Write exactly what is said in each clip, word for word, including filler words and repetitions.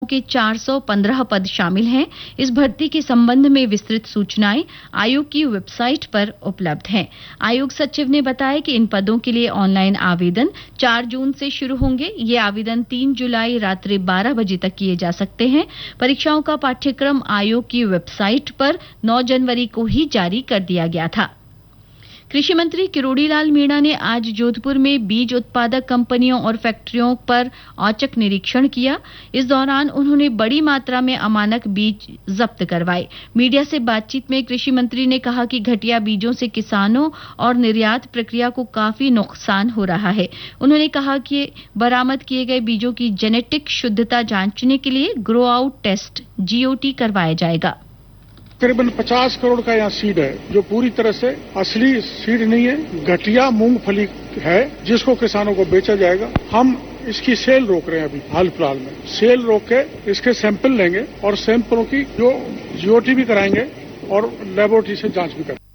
के चार सौ पंद्रह पद शामिल हैं। इस भर्ती के संबंध में विस्तृत सूचनाएं आयोग की वेबसाइट पर उपलब्ध हैं। आयोग सचिव ने बताया कि इन पदों के लिए ऑनलाइन आवेदन चार जून से शुरू होंगे। ये आवेदन तीन जुलाई रात्रि बारह बजे तक किए जा सकते हैं। परीक्षाओं का पाठ्यक्रम आयोग की वेबसाइट पर नौ जनवरी को ही जारी कर दिया गया था। कृषि मंत्री किरोड़ी लाल मीणा ने आज जोधपुर में बीज उत्पादक कंपनियों और फैक्ट्रियों पर औचक निरीक्षण किया। इस दौरान उन्होंने बड़ी मात्रा में अमानक बीज जब्त करवाए। मीडिया से बातचीत में कृषि मंत्री ने कहा कि घटिया बीजों से किसानों और निर्यात प्रक्रिया को काफी नुकसान हो रहा है। उन्होंने कहा कि बरामद किए गए बीजों की जेनेटिक शुद्धता जांचने के लिए ग्रो आउट टेस्ट जीओटी करवाया जाएगा। करीबन पचास करोड़ का यहाँ सीड है जो पूरी तरह से असली सीड नहीं है, घटिया मूंगफली है जिसको किसानों को बेचा जाएगा। हम इसकी सेल रोक रहे हैं। अभी हाल फिलहाल में सेल रोक के इसके सैंपल लेंगे और सैंपलों की जो जीओटी भी कराएंगे और लेबोरेटरी से जांच भी करेंगे।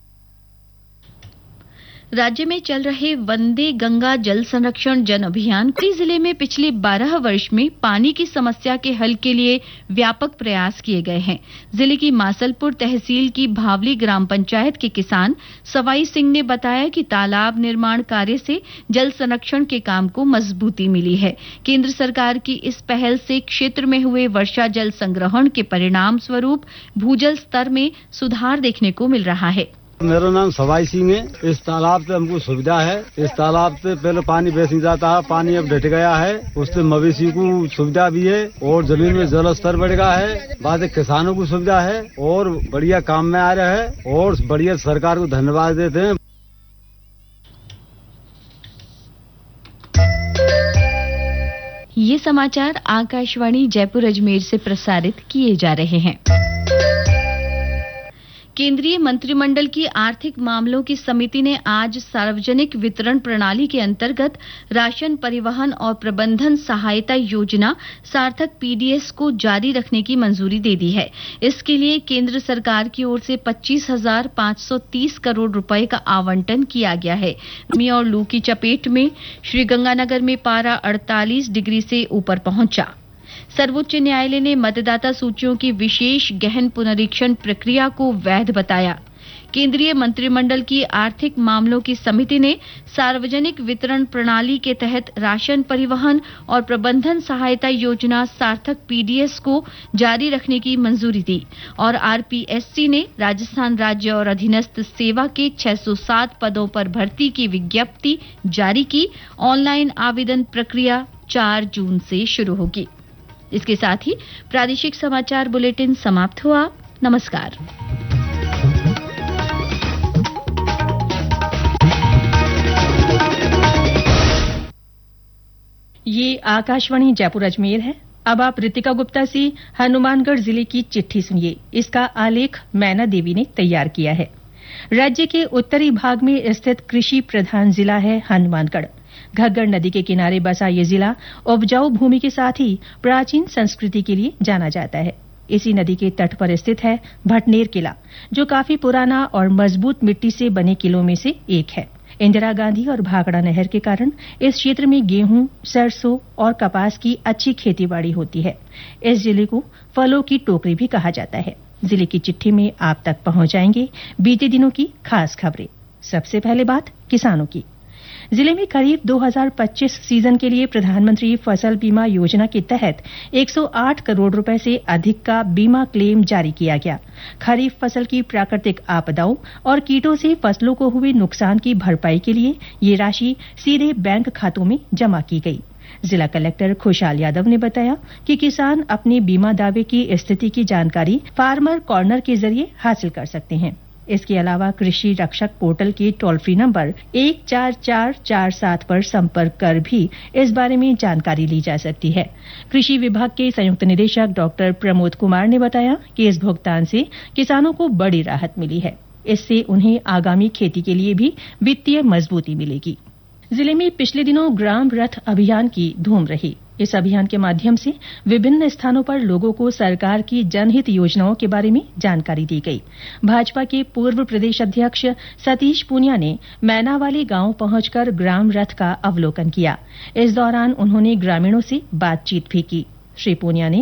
राज्य में चल रहे वंदे गंगा जल संरक्षण जन अभियान कुल्लू जिले में पिछले बारह वर्ष में पानी की समस्या के हल के लिए व्यापक प्रयास किए गए हैं। जिले की मासलपुर तहसील की भावली ग्राम पंचायत के किसान सवाई सिंह ने बताया कि तालाब निर्माण कार्य से जल संरक्षण के काम को मजबूती मिली है। केंद्र सरकार की इस पहल से क्षेत्र में हुए वर्षा जल संग्रहण के परिणाम स्वरूप भूजल स्तर में सुधार देखने को मिल रहा है। मेरा नाम सवाई सिंह है। इस तालाब से हमको सुविधा है। इस तालाब से पहले पानी बेच नहीं जाता है, पानी अब घट गया है। उससे मवेशी को सुविधा भी है और जमीन में जल स्तर बढ़ गया है। बाद किसानों को सुविधा है और बढ़िया काम में आ रहा है और बढ़िया सरकार को धन्यवाद देते हैं। ये समाचार आकाशवाणी जयपुर अजमेर से प्रसारित किए जा रहे हैं। केंद्रीय मंत्रिमंडल की आर्थिक मामलों की समिति ने आज सार्वजनिक वितरण प्रणाली के अंतर्गत राशन परिवहन और प्रबंधन सहायता योजना सार्थक पीडीएस को जारी रखने की मंजूरी दे दी है। इसके लिए केंद्र सरकार की ओर से पच्चीस हजार पाँच सौ तीस करोड़ रुपए का आवंटन किया गया है। गर्मी और लू की चपेट में श्रीगंगानगर में पारा अड़तालीस डिग्री से ऊपर पहुंचा। सर्वोच्च न्यायालय ने मतदाता सूचियों की विशेष गहन पुनरीक्षण प्रक्रिया को वैध बताया। केंद्रीय मंत्रिमंडल की आर्थिक मामलों की समिति ने सार्वजनिक वितरण प्रणाली के तहत राशन परिवहन और प्रबंधन सहायता योजना सार्थक पीडीएस को जारी रखने की मंजूरी दी और आरपीएससी ने राजस्थान राज्य और अधीनस्थ सेवा के छह सौ सात पदों पर भर्ती की विज्ञप्ति जारी की। ऑनलाइन आवेदन प्रक्रिया चार जून से शुरू होगी। इसके साथ ही प्रादेशिक समाचार बुलेटिन समाप्त हुआ। नमस्कार। ये आकाशवाणी जयपुर अजमेर है। अब आप रितिका गुप्ता से हनुमानगढ़ जिले की चिट्ठी सुनिए। इसका आलेख मैना देवी ने तैयार किया है। राज्य के उत्तरी भाग में स्थित कृषि प्रधान जिला है हनुमानगढ़। घग्गर नदी के किनारे बसा ये जिला उपजाऊ भूमि के साथ ही प्राचीन संस्कृति के लिए जाना जाता है। इसी नदी के तट पर स्थित है भटनेर किला, जो काफी पुराना और मजबूत मिट्टी से बने किलों में से एक है। इंदिरा गांधी और भाखड़ा नहर के कारण इस क्षेत्र में गेहूं, सरसों और कपास की अच्छी खेतीबाड़ी होती है। इस जिले को फलों की टोकरी भी कहा जाता है। जिले की चिट्ठी में आप तक पहुंच जाएंगे बीते दिनों की खास खबरें। सबसे पहले बात किसानों की। जिले में खरीफ दो हज़ार पच्चीस सीजन के लिए प्रधानमंत्री फसल बीमा योजना के तहत एक सौ आठ करोड़ रुपए से अधिक का बीमा क्लेम जारी किया गया। खरीफ फसल की प्राकृतिक आपदाओं और कीटों से फसलों को हुए नुकसान की भरपाई के लिए ये राशि सीधे बैंक खातों में जमा की गई। जिला कलेक्टर खुशहाल यादव ने बताया कि किसान अपने बीमा दावे की स्थिति की जानकारी फार्मर कॉर्नर के जरिए हासिल कर सकते हैं। इसके अलावा कृषि रक्षक पोर्टल के टोल फ्री नंबर एक चार चार चार सात पर संपर्क कर भी इस बारे में जानकारी ली जा सकती है। कृषि विभाग के संयुक्त निदेशक डॉक्टर प्रमोद कुमार ने बताया कि इस भुगतान से किसानों को बड़ी राहत मिली है। इससे उन्हें आगामी खेती के लिए भी वित्तीय मजबूती मिलेगी। जिले में पिछले दिनों ग्राम रथ अभियान की धूम रही। इस अभियान के माध्यम से विभिन्न स्थानों पर लोगों को सरकार की जनहित योजनाओं के बारे में जानकारी दी गई। भाजपा के पूर्व प्रदेश अध्यक्ष सतीश पूनिया ने मैनावाली गांव पहुंचकर ग्राम रथ का अवलोकन किया। इस दौरान उन्होंने ग्रामीणों से बातचीत भी की। श्री पूनिया ने